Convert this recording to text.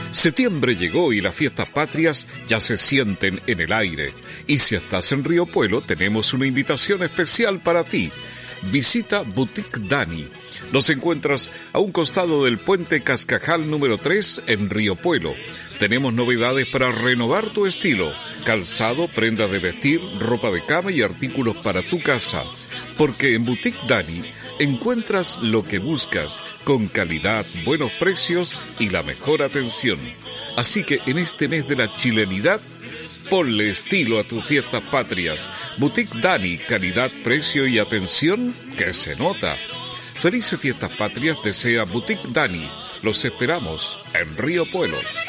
Septiembre llegó y las fiestas patrias ya se sienten en el aire. Y si estás en Río Puelo, tenemos una invitación especial para ti. Visita Boutique Dani. Nos encuentras a un costado del puente Cascajal número 3 en Río Puelo. Tenemos novedades para renovar tu estilo. Calzado, prendas de vestir, ropa de cama y artículos para tu casa. Porque en Boutique Dani encuentras lo que buscas, con calidad, buenos precios y la mejor atención. Así que en este mes de la chilenidad, ponle estilo a tus fiestas patrias. Boutique Dani, calidad, precio y atención que se nota. Felices fiestas patrias desea Boutique Dani. Los esperamos en Río Puelo.